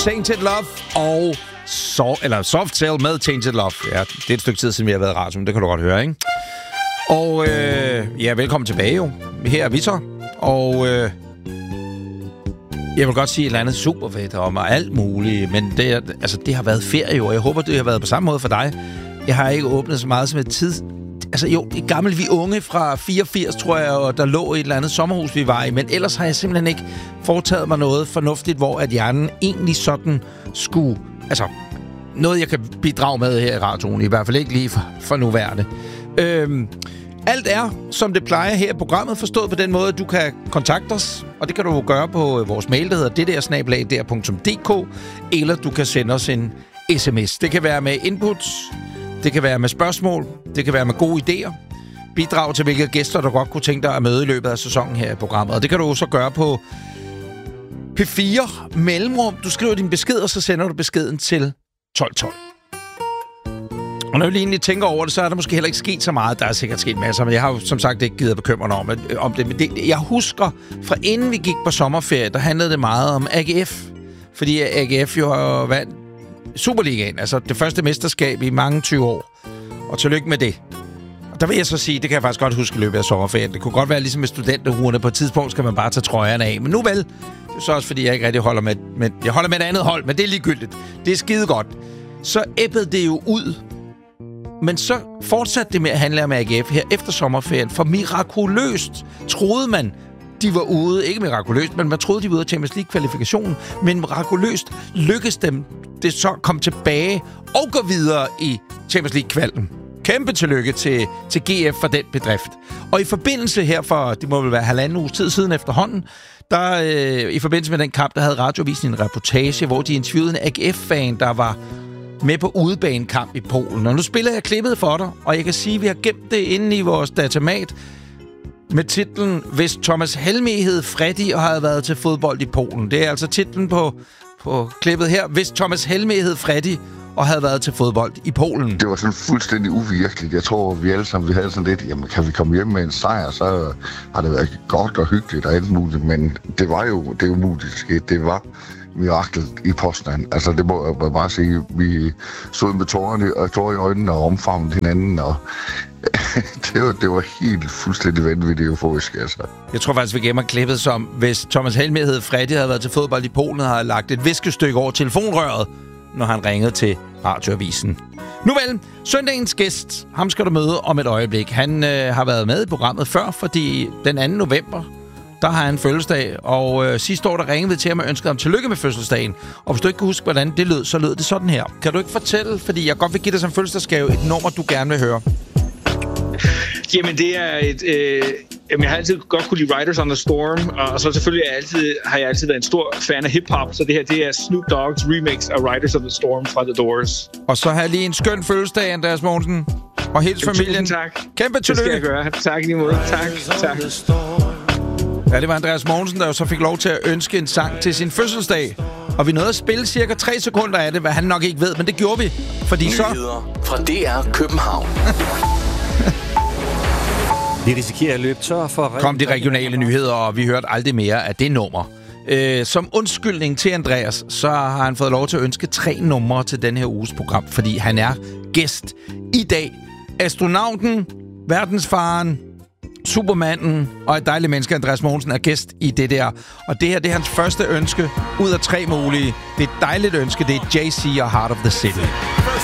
Tainted Love og Soft Cell med Tainted Love. Ja, det er et stykke tid, siden vi har været i radioen. Det kan du godt høre, ikke? Og ja, velkommen tilbage jo. Her er vi så. Og jeg vil godt sige et eller andet superfedt om alt muligt, men det har været ferie jo, og jeg håber, det har været på samme måde for dig. Jeg har ikke åbnet så meget som et tid. Altså jo, det gamle vi unge fra 84, tror jeg, og der lå et eller andet sommerhus, vi var i, men ellers har jeg simpelthen ikke foretaget mig noget fornuftigt, hvor at hjernen egentlig sådan skulle... Altså, noget jeg kan bidrage med her i radioen, i hvert fald ikke lige for nuværende. Alt er, som det plejer her i programmet, forstået på den måde, at du kan kontakte os, og det kan du gøre på vores mail, der hedder det_der@dk, eller du kan sende os en sms. Det kan være med inputs, det kan være med spørgsmål, det kan være med gode idéer, bidrag til hvilke gæster, du godt kunne tænke dig at møde i løbet af sæsonen her i programmet. Og det kan du så gøre på P4 mellemrum. Du skriver din besked, og så sender du beskeden til 1212. Og når jeg egentlig tænker over det, så er der måske heller ikke sket så meget. Der er sikkert sket masser, men jeg har jo som sagt ikke givet at bekymre mig om det. Men jeg husker, fra inden vi gik på sommerferie, der handlede det meget om AGF. Fordi AGF jo har vandt Superligaen, altså det første mesterskab i mange 20 år. Og tillykke med det. Og der vil jeg så sige, det kan jeg faktisk godt huske i løbet af sommerferien. Det kunne godt være ligesom med studenterugerne. På et tidspunkt skal man bare tage trøjerne af. Men nu vel, det er så også fordi, jeg ikke rigtig holder med... Jeg holder med et andet hold, men det er ligegyldigt. Det er skide godt. Så æbbede det jo ud. Men så fortsatte det med at handle om AGF her efter sommerferien. For mirakuløst troede man, de var ude. Ikke mirakuløst, men man troede, de var ude af Champions League-kvalifikationen. Men mirakuløst lykkedes dem det så komme tilbage og gå videre i Champions League-kvalden. Kæmpe tillykke til GF for den bedrift. Og i forbindelse her for, det må vel være 1,5 uges tid siden efterhånden, der i forbindelse med den kamp, der havde Radioavisen en reportage, hvor de interviewede en AGF-fan, der var med på udebanekamp i Polen. Og nu spiller jeg klippet for dig, og jeg kan sige, at vi har gemt det inde i vores datamat med titlen "Hvis Thomas Helmig hed Freddy og havde været til fodbold i Polen". Det er altså titlen på klippet her. "Hvis Thomas Helmig hed Freddy og havde været til fodbold i Polen". Det var sådan fuldstændig uvirkeligt. Jeg tror, vi alle sammen havde sådan lidt, jamen kan vi komme hjem med en sejr, så har det været godt og hyggeligt og alt muligt. Men det var jo det umuligt skete. Det var miraklet i Poznan. Altså, det må jeg bare sige. Vi stod med tårer i øjnene og omfavnede hinanden, og det var helt fuldstændig vanvittigt euforisk, altså. Jeg tror faktisk, vi gemmer klippet som, hvis Thomas Helmig hed Freddy havde været til fodbold i Polen, og havde lagt et viskestykke over telefonrøret, når han ringede til Radioavisen. Nu vel, søndagens gæst, ham skal du møde om et øjeblik. Han har været med i programmet før, fordi den 2. november, der har han fødselsdag, og sidste år, der ringede vi til ham og ønskede ham tillykke med fødselsdagen. Og hvis du ikke kan huske, hvordan det lød, så lød det sådan her. Kan du ikke fortælle, fordi jeg godt vil give dig som fødselsdagsgave et nummer, du gerne vil høre? Jamen, det er et... jeg har altid godt kunne lide Riders on the Storm, og så selvfølgelig har jeg altid været en stor fan af hip-hop, så det her, det er Snoop Dogg's remix af Riders on the Storm fra The Doors. Og så har jeg lige en skøn fødselsdag, Andreas Mogensen. Og hils familien. Tak. Kæmpe tillykke. Det skal jeg gøre. Tak lige måde. Tak. Ja, det var Andreas Mogensen, der jo så fik lov til at ønske en sang til sin fødselsdag. Og vi nåede at spille cirka 3 sekunder af det, hvad han nok ikke ved, men det gjorde vi. Fordi nyheder fra DR København. Vi risikerer at løbe tør for... Kom de regionale nyheder, og vi hørte aldrig mere af det nummer. Som undskyldning til Andreas, så har han fået lov til at ønske 3 numre til den her uges program, fordi han er gæst i dag. Astronauten, verdensfaren, supermanden og et dejligt menneske, Andreas Mogensen, er gæst i det der. Og det her, det er hans første ønske ud af 3 mulige. Det er et dejligt ønske. Det er Jay-Z og Heart of the City.